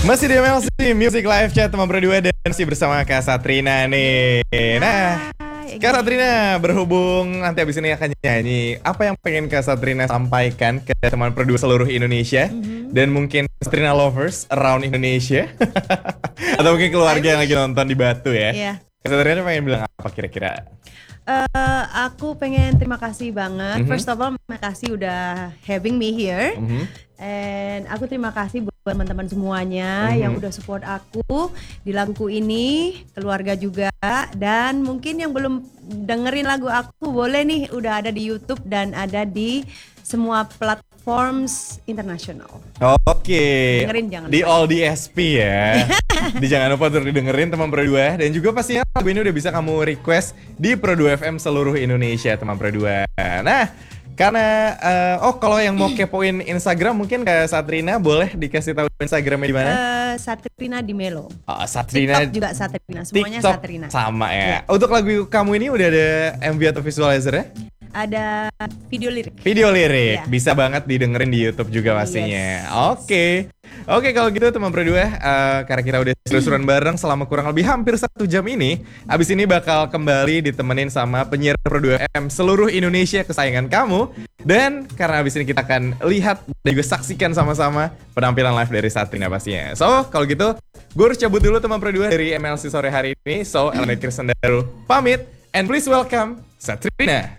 Masih di MLC Music Live Chat teman berdua dan masih bersama Kak Satrina nih. Nah, Kak Satrina berhubung nanti abis ini akan nyanyi, apa yang pengen Kak Satrina sampaikan ke teman berdua seluruh Indonesia dan mungkin Satrina lovers around Indonesia atau mungkin keluarga yang lagi nonton di Batu ya? Iya. Kak Satrina pengen bilang apa kira-kira? Aku pengen terima kasih banget. First of all, makasih udah having me here. And aku terima kasih buat teman-teman semuanya yang udah support aku di laguku ini, keluarga juga. Dan mungkin yang belum dengerin lagu aku boleh nih, udah ada di YouTube dan ada di semua platforms internasional. Oke. Dengerin jangan di lupa. all DSP ya. Jangan lupa untuk didengerin teman Pro2 dan juga pastinya lagu ini udah bisa kamu request di Pro2 FM seluruh Indonesia teman Pro2. Nah, karena kalau yang mau kepoin Instagram mungkin Kak Satrina boleh dikasih tahu Instagramnya di mana? Satrina di Melo. Oh, Satrina. TikTok juga Satrina, semuanya TikTok Satrina. sama ya. Untuk lagu kamu ini udah ada MV atau visualizer ya? Ada video lirik. Video lirik, Iya. bisa banget didengerin di YouTube juga pastinya. Yes. Oke, kalau gitu teman Pro2, karena kita udah seru-seruan bareng selama kurang lebih hampir 1 jam ini, abis ini bakal kembali ditemenin sama penyiar Pro2 FM seluruh Indonesia kesayangan kamu. Dan karena abis ini kita akan lihat dan juga saksikan sama-sama penampilan live dari Satrina pastinya. So, kalau gitu, gue harus cabut dulu teman Pro2 dari MLC sore hari ini. So, Elena Kirsten Daru pamit, and please welcome Satrina.